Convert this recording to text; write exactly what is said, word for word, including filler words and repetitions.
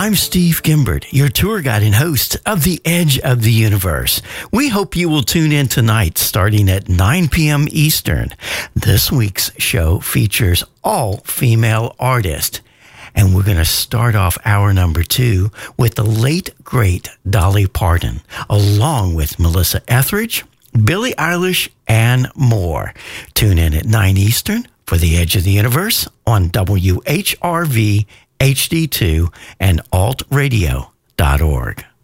I'm Steve Gimbert, your tour guide and host of The Edge of the Universe. We hope you will tune in tonight starting at nine p.m. Eastern. This week's show features all female artists. And we're going to start off hour number two with the late, great Dolly Parton, along with Melissa Etheridge, Billie Eilish, and more. Tune in at nine Eastern for The Edge of the Universe on W H R V H D two and alt radio dot org.